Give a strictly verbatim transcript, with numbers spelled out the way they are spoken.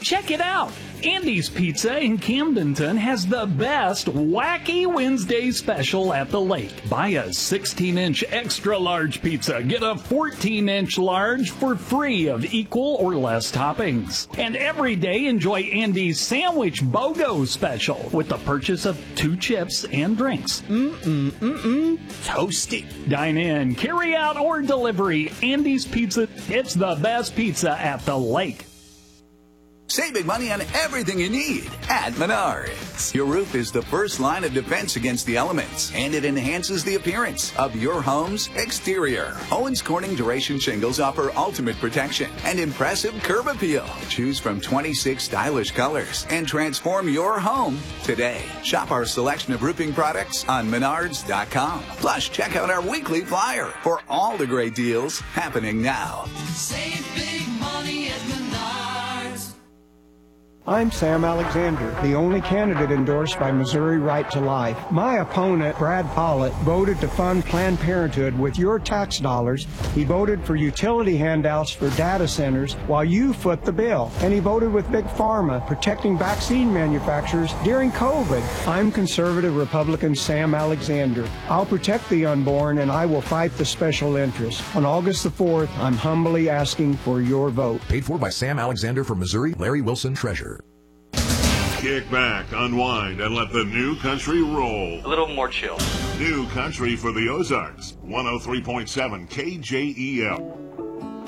Check it out. Andy's Pizza in Camdenton has the best Wacky Wednesday special at the lake. Buy a sixteen inch extra large pizza, get a fourteen inch large for free of equal or less toppings. And every day enjoy Andy's Sandwich BOGO special with the purchase of two chips and drinks. Mm-mm, mm-mm, toasty. Dine in, carry out, or delivery. Andy's Pizza, it's the best pizza at the lake. Save big money on everything you need at Menards. Your roof is the first line of defense against the elements, and it enhances the appearance of your home's exterior. Owens Corning Duration Shingles offer ultimate protection and impressive curb appeal. Choose from twenty-six stylish colors and transform your home today. Shop our selection of roofing products on Menards dot com. Plus, check out our weekly flyer for all the great deals happening now. Save big money at Menards. I'm Sam Alexander, the only candidate endorsed by Missouri Right to Life. My opponent, Brad Pollitt, voted to fund Planned Parenthood with your tax dollars. He voted for utility handouts for data centers while you foot the bill. And he voted with Big Pharma, protecting vaccine manufacturers during COVID. I'm conservative Republican Sam Alexander. I'll protect the unborn, and I will fight the special interests. On August the fourth, I'm humbly asking for your vote. Paid for by Sam Alexander from Missouri, Larry Wilson, Treasurer. Kick back, unwind, and let the new country roll. A little more chill. New country for the Ozarks. one oh three point seven K J E L.